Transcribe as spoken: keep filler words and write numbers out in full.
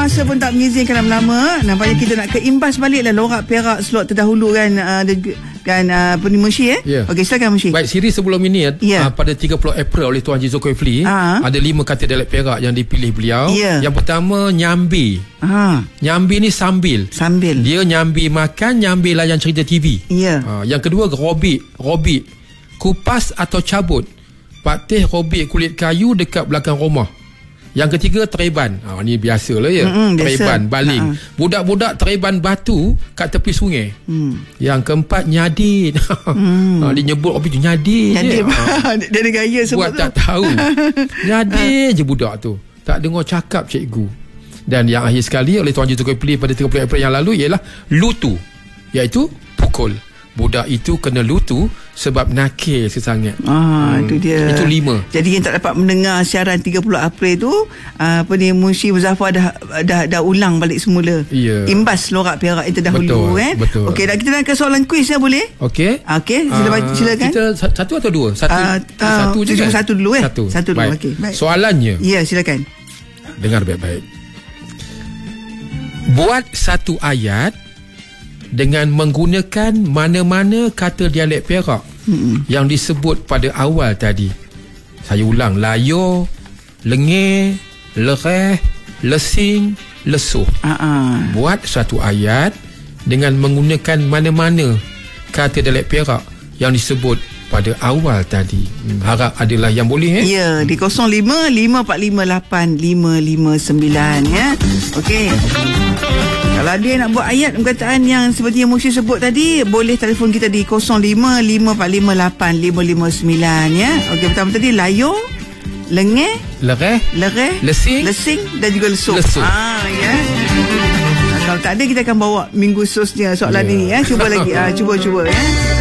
masa pun tak mengizinkan lama-lama. Nampaknya kita nak keimbas balik lah lorak perak slot terdahulu kan, uh, kan uh, Peni Munshi eh. Yeah. Okey, silakan Munshi. Baik, siri sebelum ini yeah. uh, pada tiga puluh April oleh Tuan Haji Zulkifli, uh-huh. ada lima kata dialek Perak yang dipilih beliau. Yeah. Yang pertama nyambi. Uh-huh. Nyambi ni sambil. Sambil. Dia nyambi makan, nyambi layan cerita T V. Yeah. Uh, yang kedua robik, robik. Kupas atau cabut. Patih robik kulit kayu dekat belakang rumah. Yang ketiga tereban. Ha, ni biasalah ya. Mm-hmm, tereban biasa. Baling. Ha-ha. Budak-budak tereban batu kat tepi sungai. Mm. Yang keempat nyadin. Mm. Ha, dia nyebut apa tu nyadin. Nyadin. Ha. Dia ada gaya sebut buat tu. Tak tahu. Nyadin je budak tu. Tak dengar cakap cikgu. Dan yang akhir sekali oleh Tuan Haji Zulkifli pada tiga puluh April yang lalu ialah lutu. Iaitu pukul. Budak itu kena lutu sebab nakir sesangat. Ah, hmm. itu dia. Itu lima. Jadi yang tak dapat mendengar siaran tiga puluh April tu, uh, apa ni, Munshi Muzaffar dah, dah dah ulang balik semula. Yeah. Imbas lorak perak itu dahulu. Betul, eh. Betul. Okey, dah kita nak ke soalan kuis ya, boleh? Okey. Okey, sila, uh, silakan. Kita satu atau dua? Satu. Uh, satu je kan? Satu dulu eh. Satu. Satu dulu. Okey. Baik. Soalannya. Ya, silakan. Dengar baik-baik. Buat satu ayat dengan menggunakan mana-mana kata dialek Perak mm-hmm. yang disebut pada awal tadi. Saya ulang. Layo, lengeh, lereh, lesing, lesuh. Uh-uh. Buat satu ayat dengan menggunakan mana-mana kata dialek Perak yang disebut pada awal tadi. Hmm, harap adalah yang boleh eh. Ya, di kosong lima lima empat lima lapan lima lima sembilan ya. Okey. Kalau ada nak buat ayat perkataan yang seperti yang Munshi sebut tadi, boleh telefon kita di kosong lima lima empat lima lapan lima lima sembilan ya. Okey, pertama tadi layo, lengeh, lereh, lereh, lesing, lesing dan juga lesuh. lesuh. Ah ya. Kalau tak ada, kita akan bawa minggu susnya soalan yeah. ini ya. Cuba lagi. Ah, cuba cuba ya.